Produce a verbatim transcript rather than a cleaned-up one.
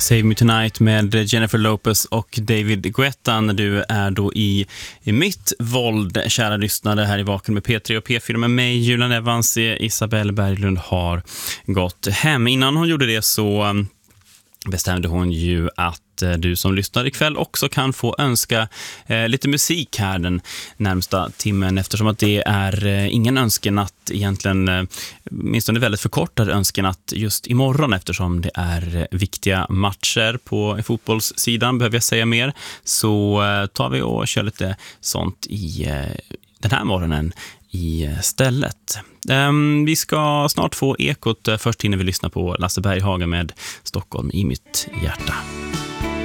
Save Me Tonight med Jennifer Lopez och David Guetta när du är då i, i mitt våld, kära lyssnare, här i Vaken med P tre och P fyra med mig, Julian Evans. Isabelle Berglund har gått hem. Innan hon gjorde det så bestämde hon ju att du som lyssnar ikväll också kan få önska eh, lite musik här den närmsta timmen, eftersom att det är eh, ingen önskenatt egentligen, eh, minst en väldigt förkortad önskenatt just imorgon, eftersom det är eh, viktiga matcher på i fotbollssidan, behöver jag säga mer, så eh, tar vi och kör lite sånt i eh, den här morgonen i stället. Um, vi ska snart få Ekot, först innan vi lyssnar på Lasse Berghagen med Stockholm i mitt hjärta.